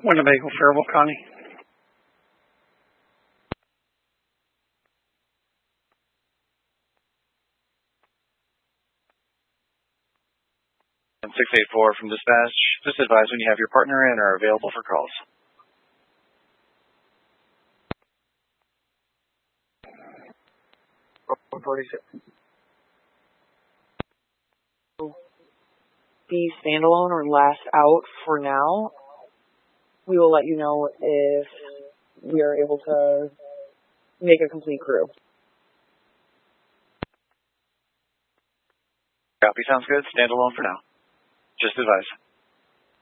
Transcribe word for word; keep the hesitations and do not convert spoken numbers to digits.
Winnebago, Faribault County. six eight four from dispatch. Just advise when you have your partner in or are available for calls. forty-six. Be standalone or last out for now. We will let you know if we are able to make a complete crew. Copy, sounds good. Standalone for now. Just advise.